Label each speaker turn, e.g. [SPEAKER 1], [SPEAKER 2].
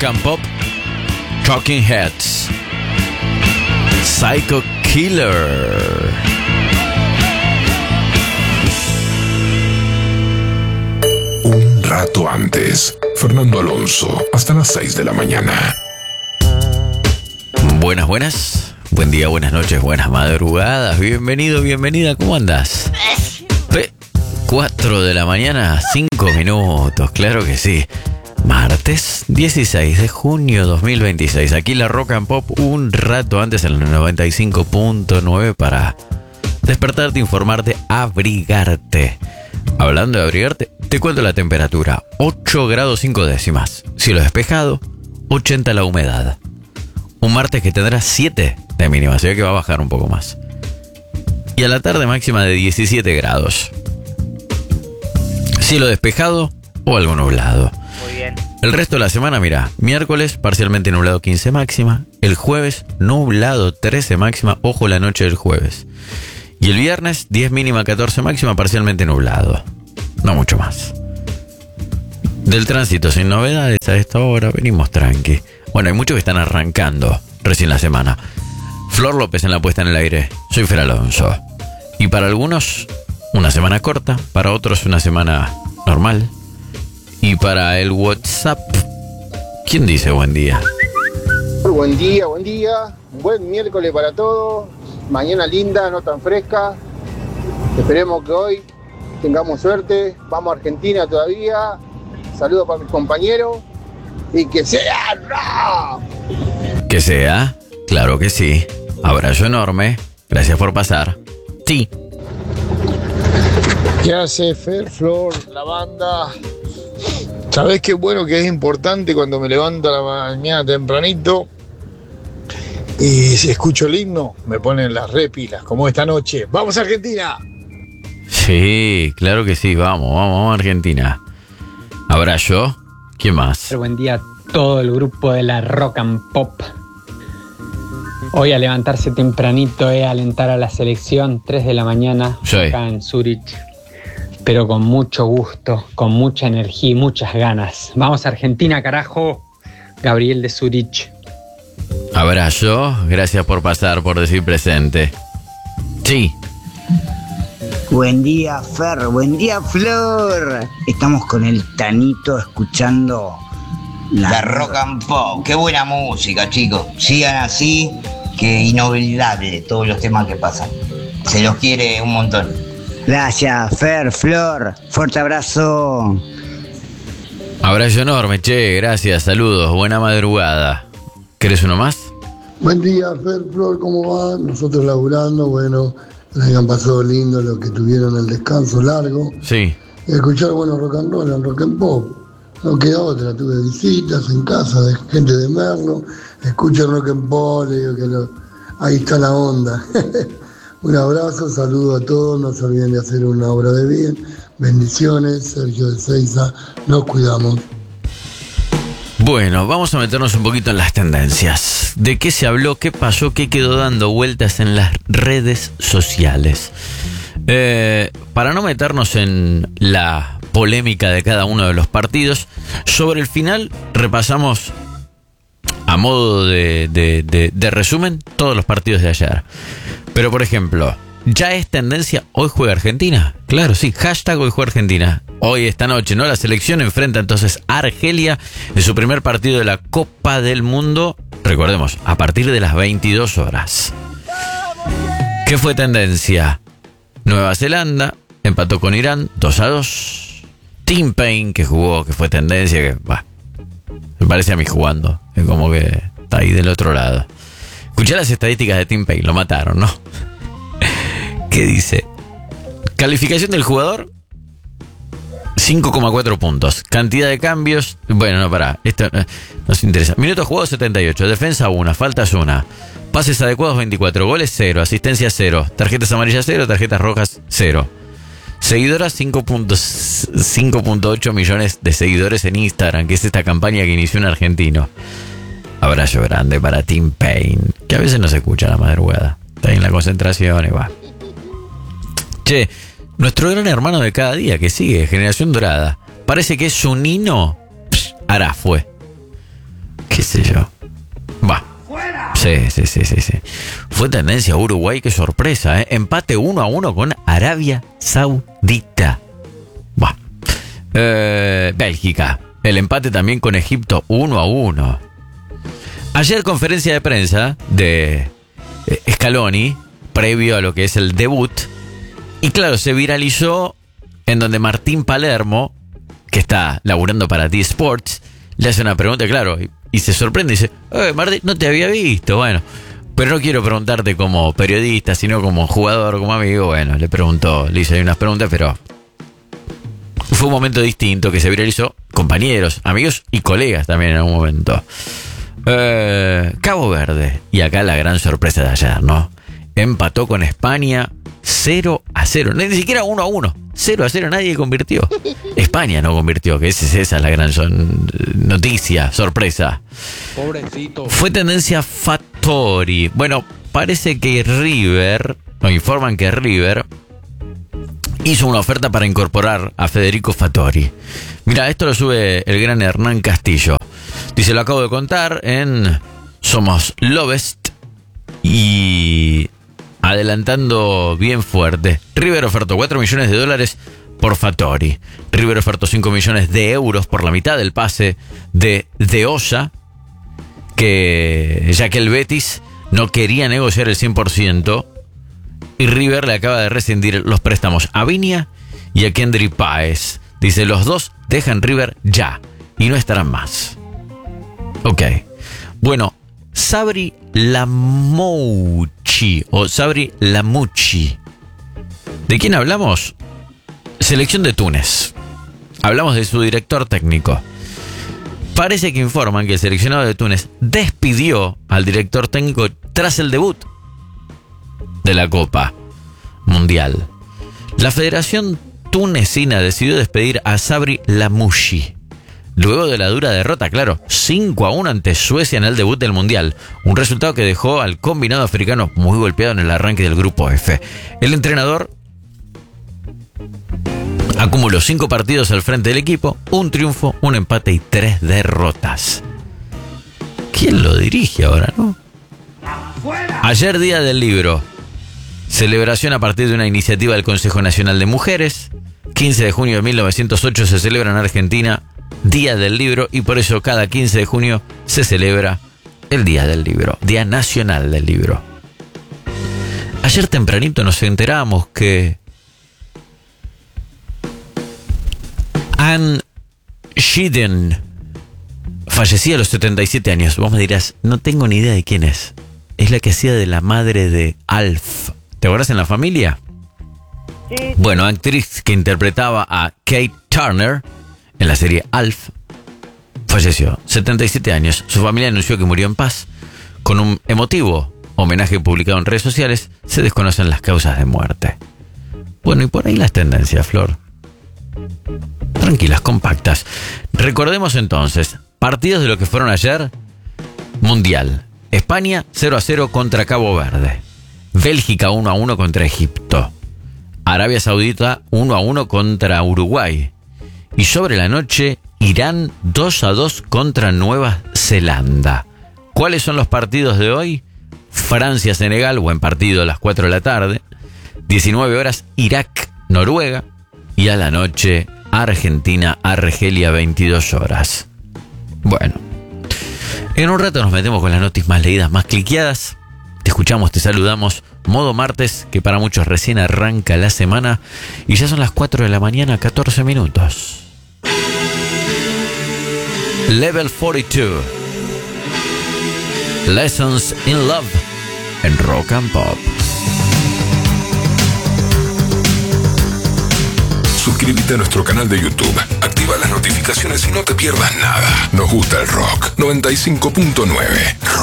[SPEAKER 1] Rock and Pop, Talking Heads, Psycho Killer.
[SPEAKER 2] Un rato antes, Fernando Alonso, hasta las 6 de la mañana.
[SPEAKER 1] Buenas, buenas. Buen día, buenas noches, buenas madrugadas. Bienvenido, bienvenida. ¿Cómo andás? 4 de la mañana, 5 minutos. Claro que sí. Martes 16 de junio 2026. Aquí la Rock and Pop, un rato antes en el 95.9 para despertarte, informarte, abrigarte. Hablando de abrigarte, te cuento la temperatura. 8 grados 5 décimas. Cielo despejado, 80 la humedad. Un martes que tendrá 7 de mínima, así que va a bajar un poco más. Y a la tarde máxima de 17 grados. Cielo despejado o algo nublado.
[SPEAKER 3] Muy bien.
[SPEAKER 1] El resto de la semana, mira, miércoles parcialmente nublado 15 máxima, el jueves nublado 13 máxima, ojo la noche del jueves. Y el viernes 10 mínima 14 máxima, parcialmente nublado. No mucho más. Del tránsito sin novedades a esta hora, venimos tranqui. Bueno, hay muchos que están arrancando recién la semana. Flor López en la puesta en el aire, soy Fer Alonso. Y para algunos, una semana corta, para otros una semana normal. Y para el WhatsApp, ¿quién dice buen día?
[SPEAKER 4] Buen día, buen día. Buen miércoles para todos. Mañana linda, no tan fresca. Esperemos que hoy tengamos suerte. Vamos a Argentina todavía. Saludos para mis compañeros. Y que sea rock.
[SPEAKER 1] Que sea, claro que sí. Abrazo enorme. Gracias por pasar. Sí.
[SPEAKER 5] ¿Qué hace Fer, Flor, la banda? ¿Sabés qué bueno que es importante cuando me levanto a la mañana tempranito y si escucho el himno, me ponen las repilas, como esta noche? ¡Vamos a Argentina!
[SPEAKER 1] Sí, claro que sí. Vamos a Argentina. Abrazo. ¿Quién más?
[SPEAKER 6] Buen día a todo el grupo de la Rock and Pop. Hoy a levantarse tempranito, a alentar a la selección, 3 de la mañana,
[SPEAKER 1] sí,
[SPEAKER 6] acá en Zurich. Pero con mucho gusto, con mucha energía y muchas ganas. Vamos a Argentina, carajo. Gabriel de Zurich.
[SPEAKER 1] Abrazo, gracias por pasar, por decir presente. Sí.
[SPEAKER 7] Buen día, Fer, buen día, Flor. Estamos con el Tanito escuchando
[SPEAKER 8] la Rock and Pop. Qué buena música, chicos. Sigan así, que inolvidable todos los temas que pasan. Se los quiere un montón.
[SPEAKER 7] Gracias, Fer, Flor. Fuerte abrazo.
[SPEAKER 1] Abrazo enorme, che. Gracias, saludos. Buena madrugada. ¿Querés uno más?
[SPEAKER 9] Buen día, Fer, Flor, ¿cómo va? Nosotros laburando, bueno, les hayan pasado lindo lo que tuvieron el descanso largo.
[SPEAKER 1] Sí.
[SPEAKER 9] Y escuchar, bueno, rock and roll, rock and pop. No queda otra, tuve visitas en casa de gente de Merlo. Escuchen rock and pop, le digo que ahí está la onda. Un abrazo, saludo a todos, no se olviden de hacer una obra de bien. Bendiciones, Sergio de Seiza, nos cuidamos.
[SPEAKER 1] Bueno, vamos a meternos un poquito en las tendencias. ¿De qué se habló? ¿Qué pasó? ¿Qué quedó dando vueltas en las redes sociales? Para no meternos en la polémica de cada uno de los partidos, sobre el final repasamos a modo de resumen todos los partidos de ayer. Pero por ejemplo, ya es tendencia, hoy juega Argentina. Claro, sí, hashtag hoy juega Argentina. Hoy, esta noche, ¿no? La selección enfrenta entonces a Argelia en su primer partido de la Copa del Mundo. Recordemos, a partir de las 22 horas. ¿Qué fue tendencia? Nueva Zelanda empató con Irán 2-2. Tim Payne, que jugó, que fue tendencia, que me parece a mí jugando. Es como que está ahí del otro lado. Escuché las estadísticas de Tim Payne, lo mataron, ¿no? ¿Qué dice? Calificación del jugador, 5,4 puntos. Cantidad de cambios, bueno, no, pará, esto nos interesa. Minutos jugados 78, defensa 1, faltas 1, pases adecuados 24, goles 0, asistencias 0, tarjetas amarillas 0, tarjetas rojas 0. Seguidoras 5.8 millones de seguidores en Instagram, que es esta campaña que inició un argentino. Abrazo grande para Tim Payne, que a veces no se escucha a la madrugada. Está ahí en la concentración y va. Che, nuestro gran hermano de cada día que sigue, Generación Dorada. Parece que es su Nino Arafue. qué sé yo. Va. Sí. Fue tendencia Uruguay, qué sorpresa, ¿eh? Empate 1-1 con Arabia Saudita. Va. Bélgica. El empate también con Egipto 1-1. Ayer conferencia de prensa de Scaloni, previo a lo que es el debut. Y claro, se viralizó en donde Martín Palermo, que está laburando para D-Sports, le hace una pregunta, claro, y se sorprende y dice, Martín, no te había visto, bueno, pero no quiero preguntarte como periodista, sino como jugador, como amigo. Bueno, le hice unas preguntas, pero fue un momento distinto que se viralizó, compañeros, amigos y colegas también en algún momento. Cabo Verde, y acá la gran sorpresa de ayer, ¿no? Empató con España 0-0, ni siquiera 1-1, 0-0, nadie convirtió. España no convirtió, que esa es la gran noticia, sorpresa.
[SPEAKER 3] Pobrecito.
[SPEAKER 1] Fue tendencia Fattori. Bueno, parece que nos informan que River hizo una oferta para incorporar a Federico Fattori. Mira, esto lo sube el gran Hernán Castillo. Dice, lo acabo de contar en Somos Lobest y adelantando bien fuerte. River ofertó $4 millones por Fattori. River ofertó 5 millones de euros por la mitad del pase de Osa, ya que el Betis no quería negociar el 100%, y River le acaba de rescindir los préstamos a Viña y a Kendry Páez. Dice, los dos dejan River ya y no estarán más. Ok. Bueno, Sabri Lamouchi o Sabri Lamouchi. ¿De quién hablamos? Selección de Túnez. Hablamos de su director técnico. Parece que informan que el seleccionado de Túnez despidió al director técnico tras el debut de la Copa Mundial. La Federación Tunecina decidió despedir a Sabri Lamouchi luego de la dura derrota, claro, 5-1 ante Suecia en el debut del Mundial. Un resultado que dejó al combinado africano muy golpeado en el arranque del grupo F. El entrenador acumuló 5 partidos al frente del equipo, 1 triunfo, 1 empate y 3 derrotas. ¿Quién lo dirige ahora, no? Ayer, Día del Libro. Celebración a partir de una iniciativa del Consejo Nacional de Mujeres. 15 de junio de 1908 se celebra en Argentina Día del Libro, y por eso cada 15 de junio se celebra el Día del Libro, Día Nacional del Libro. Ayer tempranito nos enteramos que Anne Shiden fallecía a los 77 años. Vos me dirás, no tengo ni idea de quién es. Es la que hacía de la madre de Alf. ¿Te acuerdas en La Familia?
[SPEAKER 10] Sí.
[SPEAKER 1] Bueno, actriz que interpretaba a Kate Turner en la serie Alf, falleció, 77 años. Su familia anunció que murió en paz. Con un emotivo homenaje publicado en redes sociales, se desconocen las causas de muerte. Bueno, y por ahí las tendencias, Flor. Tranquilas, compactas. Recordemos entonces, partidos de lo que fueron ayer. Mundial. España 0-0 contra Cabo Verde. Bélgica 1-1 contra Egipto. Arabia Saudita 1-1 contra Uruguay. Y sobre la noche, Irán 2-2 contra Nueva Zelanda. ¿Cuáles son los partidos de hoy? Francia-Senegal, buen partido a las 4 de la tarde. 19 horas, Irak-Noruega. Y a la noche, Argentina-Argelia, 22 horas. Bueno, en un rato nos metemos con las noticias más leídas, más cliqueadas. Te escuchamos, te saludamos. Modo martes, que para muchos recién arranca la semana. Y ya son las 4 de la mañana, 14 minutos. Level 42. Lessons in Love en Rock and Pop.
[SPEAKER 2] Suscríbete a nuestro canal de YouTube, activa las notificaciones y no te pierdas nada. Nos gusta el rock. 95.9.